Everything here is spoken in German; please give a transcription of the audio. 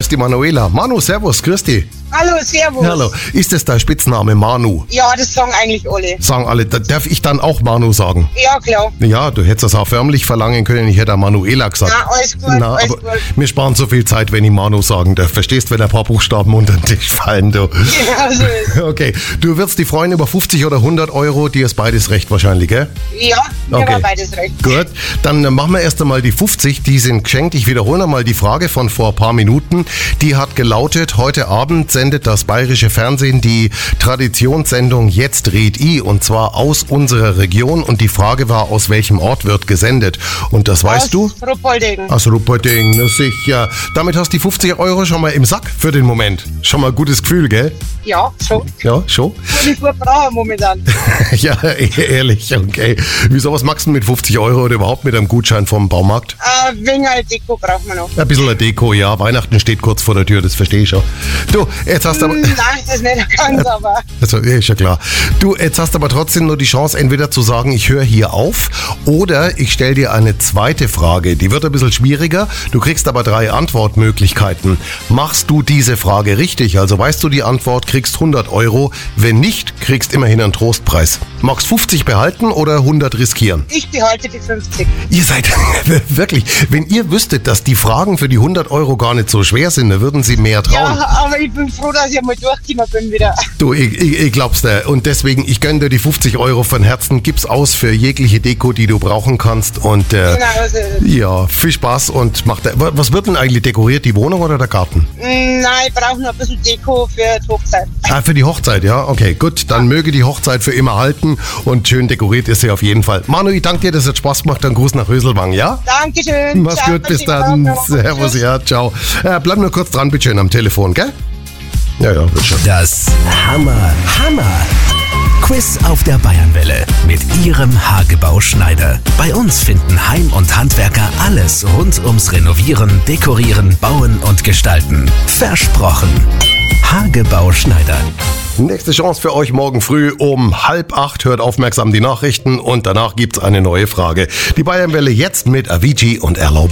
ist die Manuela. Manu, servus, grüß dich. Hallo, servus. Hallo. Ist das dein Spitzname, Manu? Ja, das sagen eigentlich alle. Sagen alle. Darf ich dann auch Manu sagen? Ja, klar. Ja, du hättest das auch förmlich verlangen können. Ich hätte auch Manuela gesagt. Na, alles gut, alles gut. Wir sparen so viel Zeit, wenn ich Manu sagen darf. Verstehst, wenn ein paar Buchstaben unter den Tisch fallen, du. Genau so ist. Okay. Du würdest dich freuen über 50 oder 100 Euro. Dir ist beides recht wahrscheinlich, gell? Ja, mir Okay. war beides recht. Gut, dann machen wir erst einmal die 50, die sind geschenkt. Ich wiederhole nochmal die Frage von vor ein paar Minuten. Die hat gelautet, heute Abend sendet das Bayerische Fernsehen die Traditionssendung Jetzt red I, und zwar aus unserer Region. Und die Frage war, aus welchem Ort wird gesendet? Und das weißt du? Aus Ruppolding. Aus Ruppolding, na sicher. Damit hast du die 50 Euro schon mal im Sack für den Moment. Schon mal ein gutes Gefühl, gell? Ja, schon. Ja, schon? Und ich gut brauchen momentan. Ja, ehrlich, okay. Wieso, was machst du mit 50 Euro oder überhaupt mit einem Gutschein vom Baumarkt? Wegen Deko braucht man noch. Ein bisschen eine Deko, ja. Weihnachten steht kurz vor der Tür, das verstehe ich schon. Du, jetzt hast du aber... Nein, das ist nicht ganz, aber... Also, ja, ist ja klar. Du, jetzt hast aber trotzdem nur die Chance, entweder zu sagen, ich höre hier auf, oder ich stelle dir eine zweite Frage. Die wird ein bisschen schwieriger. Du kriegst aber 3 Antwortmöglichkeiten. Machst du diese Frage richtig, also weißt du die Antwort, kriegst 100 Euro. Wenn nicht, kriegst immerhin einen Trostpreis. Magst 50 behalten oder 100 riskieren? Ich behalte die 50. Ihr seid wirklich, wenn ihr wüsstet, dass die Fragen für die 100 Euro gar nicht so schwer sind, dann würden sie mehr trauen. Ja, aber ich bin froh, dass ich einmal durchgekommen bin wieder. Du, ich glaub's dir. Und deswegen, ich gönn dir die 50 Euro von Herzen. Gib's aus für jegliche Deko, die du brauchen kannst. Und Genau so ist es. ja, viel Spaß und mach da. Was wird denn eigentlich dekoriert, die Wohnung oder der Garten? Nein, ich brauche noch ein bisschen Deko für die Hochzeit. Ah, für die Hochzeit, ja? Okay, gut. Dann möge die Hochzeit für immer halten und schön dekoriert ist sie auf jeden Fall. Manu, ich danke dir, dass es Spaß gemacht. Dann Gruß nach Höselwang, ja? Dankeschön. Mach's Ciao, gut, bis Martina. dann. Servus, Tschüss. ja, ciao. Bleib nur kurz dran, bitte schön, am Telefon, gell? Ja, wird schon. Das Hammer-Quiz auf der Bayernwelle mit Ihrem Hagebau Schneider. Bei uns finden Heim- und Handwerker alles rund ums Renovieren, Dekorieren, Bauen und Gestalten. Versprochen. Hagebau Schneider. Nächste Chance für euch morgen früh um 7:30. Hört aufmerksam die Nachrichten und danach gibt's eine neue Frage. Die Bayernwelle jetzt mit Avicii und Erlaub.